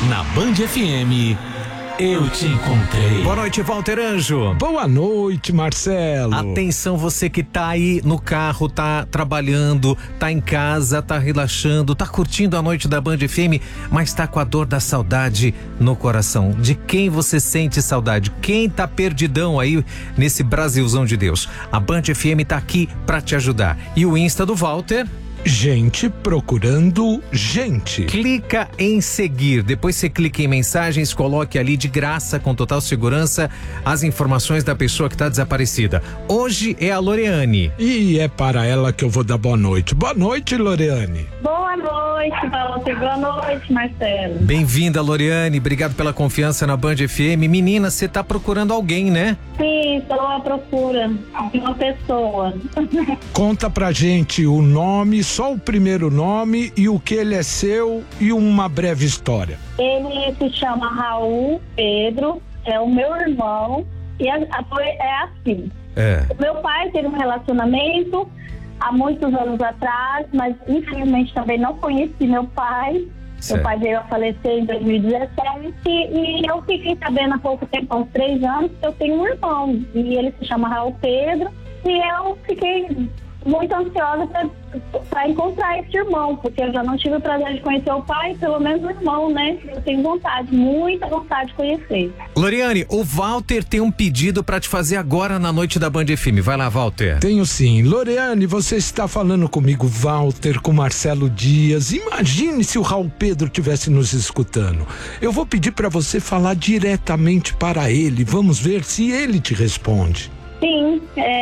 Na Band FM, eu te encontrei. Boa noite, Walter Anjo. Boa noite, Marcelo. Atenção, você que tá aí no carro, tá trabalhando, tá em casa, tá relaxando, tá curtindo a noite da Band FM, mas tá com a dor da saudade no coração. De quem você sente saudade? Quem tá perdidão aí nesse Brasilzão de Deus? A Band FM tá aqui pra te ajudar. E o Insta do Walter? Gente procurando gente. Clica em seguir, depois você clica em mensagens, coloque ali de graça, com total segurança, as informações da pessoa que está desaparecida. Hoje é a Loreane. E é para ela que eu vou dar boa noite. Boa noite, Loreane. Boa noite, Walter. Boa noite, Marcelo. Bem-vinda, Loreane. Obrigado pela confiança na Band FM. Menina, você está procurando alguém, né? Sim, estou à procura de uma pessoa. Conta pra gente o nome, só o primeiro nome e o que ele é seu e uma breve história. Ele se chama Raul Pedro, é o meu irmão e é assim. O meu pai teve um relacionamento há muitos anos atrás, mas infelizmente também não conheci meu pai. Meu pai veio a falecer em 2017 e eu fiquei sabendo há pouco tempo, há uns 3 anos, que eu tenho um irmão e ele se chama Raul Pedro e eu fiquei muito ansiosa para encontrar esse irmão, porque eu já não tive o prazer de conhecer o pai, pelo menos o irmão, né? Eu tenho vontade, muita vontade de conhecer. Loreane, o Walter tem um pedido para te fazer agora na noite da Band FM. Vai lá, Walter. Tenho sim. Loreane, você está falando comigo, Walter, com Marcelo Dias. Imagine se o Raul Pedro estivesse nos escutando. Eu vou pedir para você falar diretamente para ele. Vamos ver se ele te responde. Sim,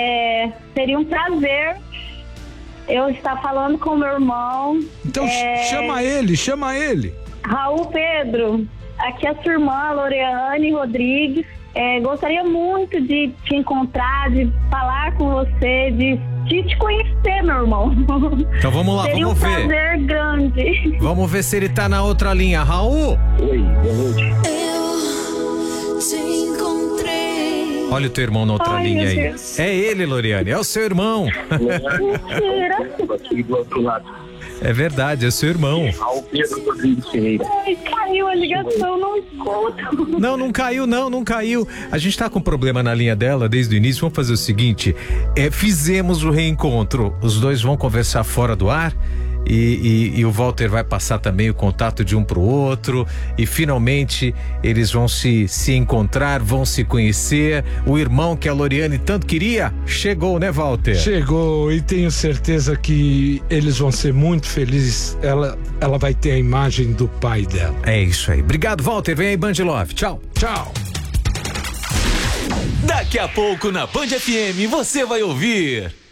seria um prazer eu estar falando com meu irmão. Então chama ele. Raul Pedro, aqui é a sua irmã, Loreane Rodrigues. Gostaria muito de te encontrar, de falar com você, de te conhecer, meu irmão. Então vamos lá, seria vamos ver. Seria um prazer grande. Vamos ver se ele tá na outra linha. Raul? Oi, boa noite. Eu te encontrei. Olha o teu irmão na outra linha aí. Deus. É ele, Loreane, é o seu irmão. Mentira. Aqui do outro lado. É verdade, é seu irmão. Raul Pedro Rodrigues Ferreira. Ai, caiu a ligação, não escuto. Não caiu. A gente tá com problema na linha dela desde o início. Vamos fazer o seguinte, fizemos o reencontro. Os dois vão conversar fora do ar. E o Walter vai passar também o contato de um pro outro e finalmente eles vão se encontrar, vão se conhecer. O irmão que a Loreane tanto queria chegou, né, Walter? Chegou, e tenho certeza que eles vão ser muito felizes. Ela vai ter a imagem do pai dela. É isso aí. Obrigado, Walter. Vem aí, Band Love. Tchau. Tchau. Daqui a pouco na Band FM você vai ouvir